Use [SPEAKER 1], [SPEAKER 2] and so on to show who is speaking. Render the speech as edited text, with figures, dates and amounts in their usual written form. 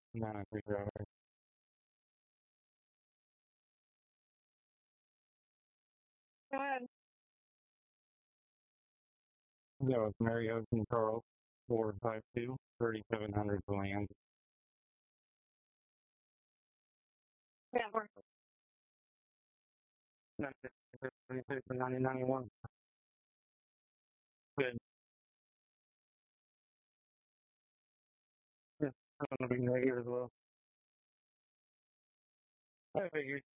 [SPEAKER 1] No, I appreciate it. Go ahead. Yeah, it's Mary Ocean Charles, 452, 3700 land. Yeah, we're 1936 and 1991. Good. Yeah, I'm going to be right here as well. I figured.